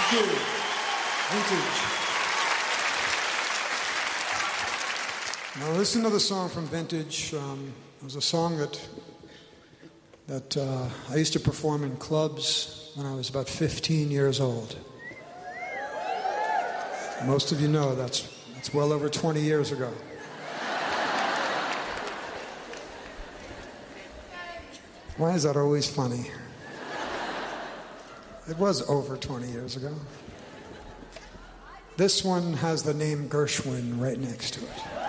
Thank you. Vintage. Now listen to the song from Vintage. It was a song that I used to perform in clubs when I was about 15 years old. Most of you know that's well over 20 years ago. Why is that always funny? It was over 20 years ago. This one has the name Gershwin right next to it.